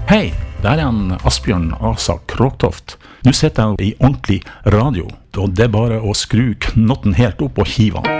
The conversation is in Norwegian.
Hei, der en Asbjørn Asa Kråktoft. Nå sitter jeg i ordentlig radio, og det bare å skru knotten helt opp og hive den.